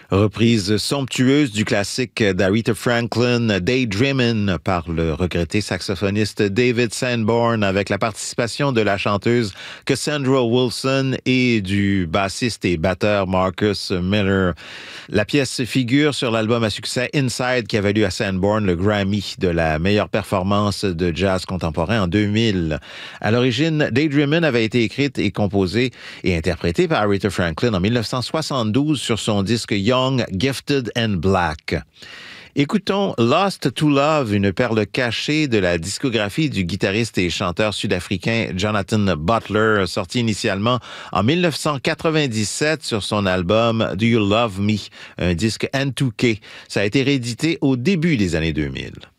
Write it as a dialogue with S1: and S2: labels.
S1: Reprise somptueuse du classique d'Aretha Franklin, Daydreamin', par le regretté saxophoniste David Sanborn, avec la participation de la chanteuse Cassandra Wilson et du bassiste et batteur Marcus Miller. La pièce figure sur l'album à succès Inside, qui a valu à Sanborn le Grammy de la meilleure performance de jazz contemporain en 2000. À l'origine, Daydreamin' avait été écrite et composée et interprétée par Aretha Franklin en 1972 sur son disque Young, Gifted and Black. Écoutons Lost to Love, une perle cachée de la discographie du guitariste et chanteur sud-africain Jonathan Butler, sorti initialement en 1997 sur son album Do You Love Me, un disque N2K. Ça a été réédité au début des années 2000.